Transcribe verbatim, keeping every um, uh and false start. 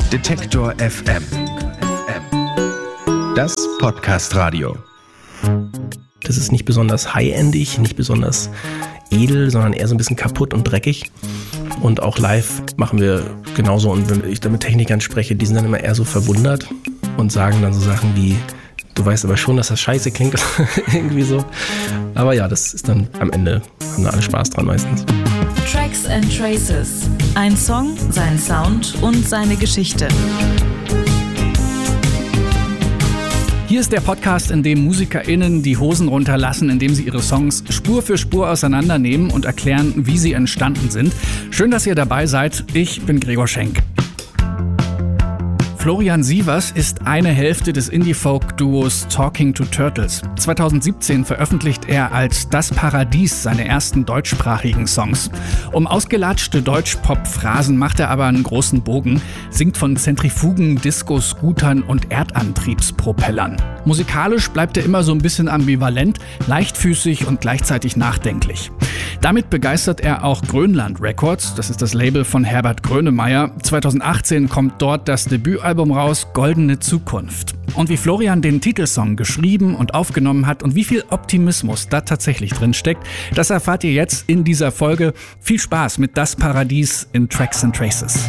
Detektor F M. Das Podcast-Radio. Das ist nicht besonders high-endig, nicht besonders edel, sondern eher so ein bisschen kaputt und dreckig. Und auch live machen wir genauso. Und wenn ich da mit Technikern spreche, die sind dann immer eher so verwundert und sagen dann so Sachen wie: Du weißt aber schon, dass das scheiße klingt. Irgendwie so. Aber ja, das ist dann am Ende, haben da alle Spaß dran meistens. Tracks and Traces. Ein Song, sein Sound und seine Geschichte. Hier ist der Podcast, in dem MusikerInnen die Hosen runterlassen, indem sie ihre Songs Spur für Spur auseinandernehmen und erklären, wie sie entstanden sind. Schön, dass ihr dabei seid. Ich bin Gregor Schenk. Florian Sievers ist eine Hälfte des Indie-Folk-Duos Talking to Turtles. zweitausendsiebzehn veröffentlicht er als Das Paradies seine ersten deutschsprachigen Songs. Um ausgelatschte Deutsch-Pop-Phrasen macht er aber einen großen Bogen, singt von Zentrifugen, Disco-Scootern und Erdantriebspropellern. Musikalisch bleibt er immer so ein bisschen ambivalent, leichtfüßig und gleichzeitig nachdenklich. Damit begeistert er auch Grönland Records, das ist das Label von Herbert Grönemeyer. zweitausendachtzehn kommt dort das Debütalbum raus, Goldene Zukunft. Und wie Florian den Titelsong geschrieben und aufgenommen hat und wie viel Optimismus da tatsächlich drin steckt, das erfahrt ihr jetzt in dieser Folge. Viel Spaß mit Das Paradies in Tracks and Traces.